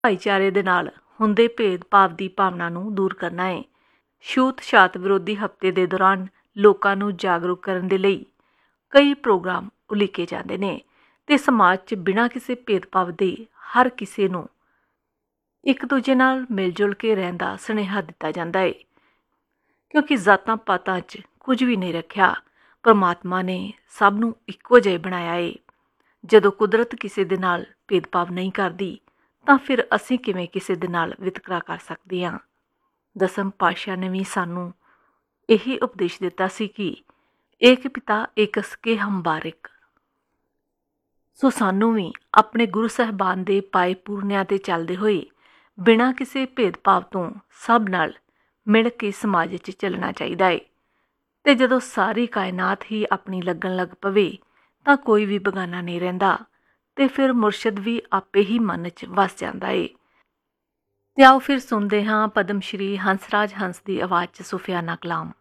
ਭਾਈਚਾਰੇ ਦੇ ਨਾਲ ਹੁੰਦੇ ਭੇਦਭਾਵ ਦੀ ਭਾਵਨਾ ਨੂੰ ਦੂਰ ਕਰਨਾ ਹੈ। ਛੂਤ-ਛਾਤ ਵਿਰੋਧੀ ਹਫ਼ਤੇ ਦੇ ਦੌਰਾਨ ਲੋਕਾਂ ਨੂੰ ਜਾਗਰੂਕ ਕਰਨ ਦੇ ਲਈ ਕਈ ਪ੍ਰੋਗਰਾਮ ਉਲੀਕੇ ਜਾਂਦੇ ਨੇ ਅਤੇ ਸਮਾਜ 'ਚ ਬਿਨਾਂ ਕਿਸੇ ਭੇਦਭਾਵ ਦੇ ਹਰ ਕਿਸੇ ਨੂੰ ਇੱਕ ਦੂਜੇ ਨਾਲ ਮਿਲ ਜੁਲ ਕੇ ਰਹਿਣ ਦਾ ਸੁਨੇਹਾ ਦਿੱਤਾ ਜਾਂਦਾ ਹੈ, ਕਿਉਂਕਿ ਜ਼ਾਤਾਂ ਪਾਤਾਂ 'ਚ ਕੁਝ ਵੀ ਨਹੀਂ ਰੱਖਿਆ। ਪਰਮਾਤਮਾ ਨੇ ਸਭ ਨੂੰ ਇੱਕੋ ਜਿਹੇ ਬਣਾਇਆ ਏ। ਜਦੋਂ ਕੁਦਰਤ ਕਿਸੇ ਦੇ ਨਾਲ ਭੇਦਭਾਵ ਨਹੀਂ ਕਰਦੀ ਤਾਂ ਫਿਰ ਅਸੀਂ ਕਿਵੇਂ ਕਿਸੇ ਦੇ ਨਾਲ ਵਿਤਕਰਾ ਕਰ ਸਕਦੇ ਹਾਂ। ਦਸਮ ਪਾਤਸ਼ਾਹ ਨੇ ਵੀ ਸਾਨੂੰ ਇਹੀ ਉਪਦੇਸ਼ ਦਿੱਤਾ ਸੀ ਕਿ ਏਕ ਪਿਤਾ ਏਕਸ ਕੇ ਹਮ ਬਾਰਿਕ। ਸੋ ਸਾਨੂੰ ਵੀ ਆਪਣੇ ਗੁਰੂ ਸਾਹਿਬਾਨ ਦੇ ਪਾਏ ਪੂਰਨਿਆਂ 'ਤੇ ਚੱਲਦੇ ਹੋਏ ਬਿਨਾਂ ਕਿਸੇ ਭੇਦਭਾਵ ਤੋਂ ਸਭ ਨਾਲ ਮਿਲ ਕੇ ਸਮਾਜ 'ਚ ਚੱਲਣਾ ਚਾਹੀਦਾ ਏ। ਅਤੇ ਜਦੋਂ ਸਾਰੀ ਕਾਇਨਾਤ ਹੀ ਆਪਣੀ ਲੱਗਣ ਲੱਗ ਪਵੇ ਤਾਂ ਕੋਈ ਵੀ ਬੇਗਾਨਾ ਨਹੀਂ ਰਹਿੰਦਾ ਅਤੇ ਫਿਰ ਮੁਰਸ਼ਦ ਵੀ ਆਪੇ ਹੀ ਮਨ 'ਚ ਵਸ ਜਾਂਦਾ ਏ। ਅਤੇ ਆਓ ਫਿਰ ਸੁਣਦੇ ਹਾਂ ਪਦਮ ਸ਼੍ਰੀ ਹੰਸਰਾਜ ਹੰਸ ਦੀ ਆਵਾਜ਼ 'ਚ ਸੂਫੀਆਨਾ ਕਲਾਮ।